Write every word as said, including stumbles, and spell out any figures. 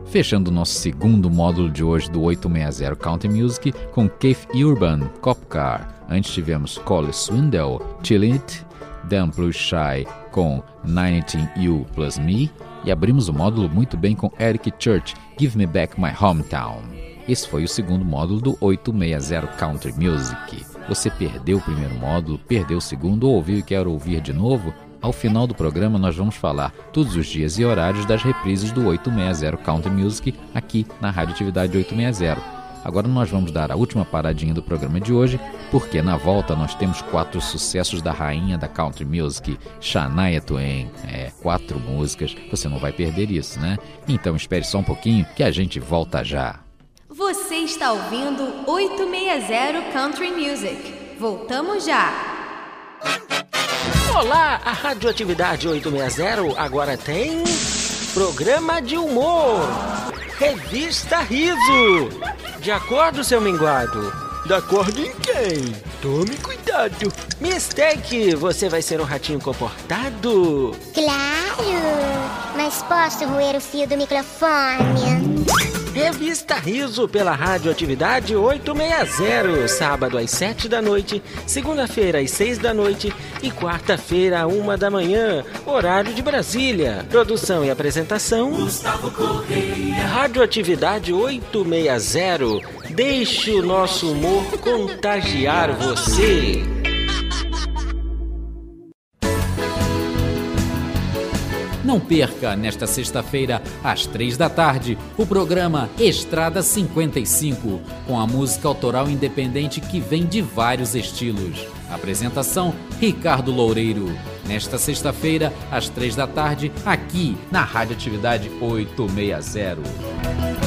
Fechando o nosso segundo módulo de hoje do oito sessenta Country Music com Keith Urban, Cop Car. Antes tivemos Cole Swindell, Chillin' It, Dan Plus Shy com dezenove U Plus Me e abrimos o módulo muito bem com Eric Church, Give Me Back My Hometown. Esse foi o segundo módulo do oito sessenta Country Music. Você perdeu o primeiro módulo, perdeu o segundo ou ouviu e quer ouvir de novo? Ao final do programa nós vamos falar todos os dias e horários das reprises do oito sessenta Country Music aqui na Rádio Atividade oito sessenta. Agora nós vamos dar a última paradinha do programa de hoje, porque na volta nós temos quatro sucessos da rainha da Country Music, Shania Twain. É, quatro músicas, você não vai perder isso, né? Então espere só um pouquinho que a gente volta já. Você está ouvindo oito sessenta Country Music. Voltamos já! Olá, a Radioatividade oito sessenta agora tem programa de humor, Revista Riso. De acordo, seu minguado? De acordo em quem? Tome cuidado. Mistake, você vai ser um ratinho comportado? Claro, mas posso roer o fio do microfone? Revista Riso pela Radioatividade oito sessenta, sábado às sete da noite, segunda-feira às seis da noite e quarta-feira à uma da manhã, horário de Brasília. Produção e apresentação Gustavo Correia. Radioatividade oito sessenta. Deixe o nosso humor contagiar você. Não perca, nesta sexta-feira, às três da tarde, o programa Estrada cinquenta e cinco, com a música autoral independente que vem de vários estilos. Apresentação, Ricardo Loureiro. Nesta sexta-feira, às três da tarde, aqui na Rádio Atividade oito sessenta.